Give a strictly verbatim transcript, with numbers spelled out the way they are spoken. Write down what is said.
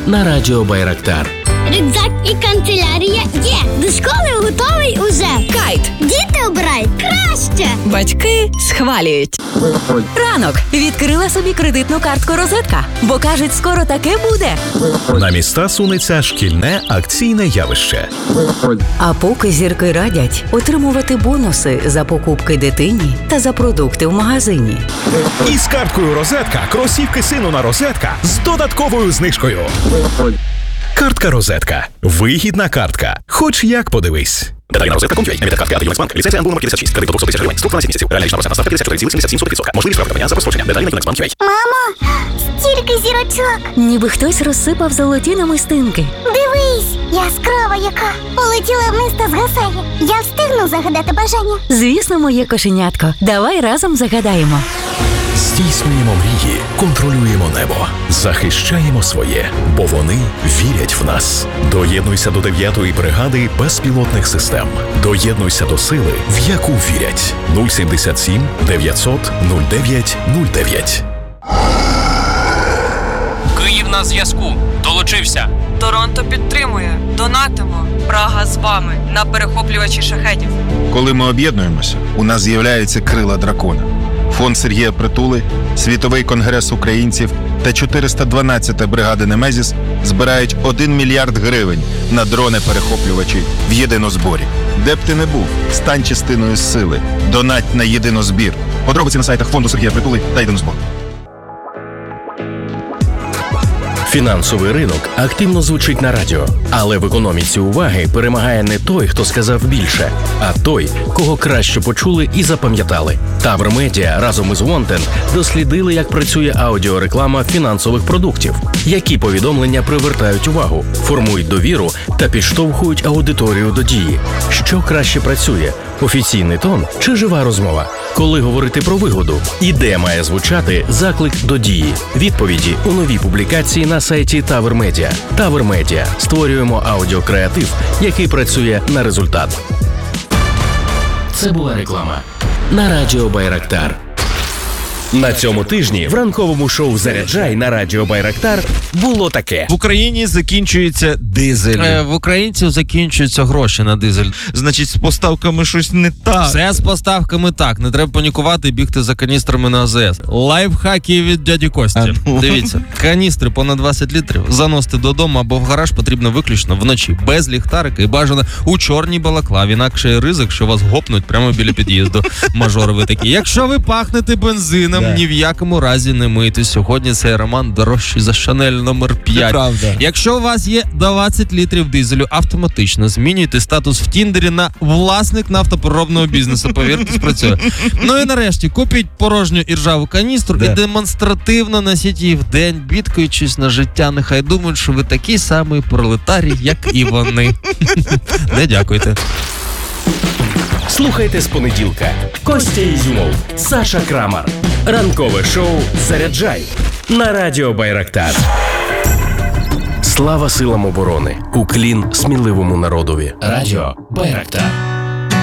на радіо Байрактар. Рюкзак і канцелярія є. До школи готовий уже. Кайт. Діти обирають краще. Батьки схвалюють. Ранок. Відкрила собі кредитну картку «Розетка», бо, кажуть, скоро таке буде. На міста сунеться шкільне акційне явище. А поки зірки радять отримувати бонуси за покупки дитині та за продукти в магазині. Із карткою «Розетка» кросівки сину на «Розетка» з додатковою знижкою. Картка «Розетка». Вигідна картка. Хоч як подивись. Деталі на розетка точка ком точка ю а. Емітент картки «Ати Юнексбанк». Ліцензія номер п'ятдесят шість. Кредит до двохсот тисяч гривень. Строк дванадцять місяців. Реальна річна ставка п'ятдесят чотири цілих сімдесят сім сотих відсотка. Можливість правкання за прострочення. Деталі на юнексбанк точка ю а. Мамо, стільки зірочок. Ніби хтось розсипав золоті намистинки. Дивись, яскрава яка. Полетіла вниз та згасає. Я встигну загадати бажання. Звісно, моє кошенятко. Давай разом загадаємо. Здійснюємо мрії, контролюємо небо, захищаємо своє, бо вони вірять в нас. Доєднуйся до дев'ятої бригади безпілотних систем. Доєднуйся до сили, в яку вірять. нуль сімдесят сім дев'ятсот нуль дев'ять нуль дев'ять. Київ на зв'язку. Долучився. Торонто підтримує. Донатимо. Прага з вами на перехоплювачі шахедів. Коли ми об'єднуємося, у нас з'являються крила дракона. Фонд Сергія Притули, Світовий конгрес українців та чотириста дванадцята бригада Немезіс збирають один мільярд гривень на дрони-перехоплювачі в єдинозборі. Де б ти не був, стань частиною сили. Донать на єдинозбір. Подробиці на сайтах Фонду Сергія Притули та єдинозбору. Фінансовий ринок активно звучить на радіо, але в економіці уваги перемагає не той, хто сказав більше, а той, кого краще почули і запам'ятали. Тавр Медіа разом із Wanted дослідили, як працює аудіореклама фінансових продуктів, які повідомлення привертають увагу, формують довіру та підштовхують аудиторію до дії. Що краще працює – офіційний тон чи жива розмова? Коли говорити про вигоду? І де має звучати заклик до дії? Відповіді у новій публікації на сайті Тавр Медіа. Тавр Медіа. Створюємо аудіокреатив, який працює на результат. Це була реклама на радіо Байрактар. На цьому тижні в ранковому шоу «Заряджай» на радіо Байрактар було таке. В Україні закінчується дизель. Е, в українців закінчуються гроші на дизель. Значить, з поставками щось не так. Все з поставками так. Не треба панікувати і бігти за каністрами на А З С. Лайфхаки від дяді Кості. А, ну. Дивіться. Каністри понад двадцять літрів заносити додому або в гараж потрібно виключно вночі. Без ліхтарика і бажано у чорній балаклаві. Інакше ризик, що вас гопнуть прямо біля під'їзду. Мажори ви такі. Якщо ви пахнете бензином, да. Ні в якому разі не мийте. Сьогодні цей роман дорожчий за Шанель номер п'ять. Правда. Якщо у вас є двадцять літрів дизелю, автоматично змінюйте статус в Тіндері на власник нафтопереробного бізнесу. Повірте, спрацює. Ну і нарешті, купіть порожню і ржаву каністру да. і демонстративно носіть її вдень, бідкаючись на життя. Нехай думають, що ви такий самий пролетарій, як і вони. Не дякуйте. Слухайте з понеділка. Костя Ізюмов, Саша Крамар. Ранкове шоу «Заряджай» на радіо Байрактар. Слава силам оборони! Уклін сміливому народові. Радіо Байрактар.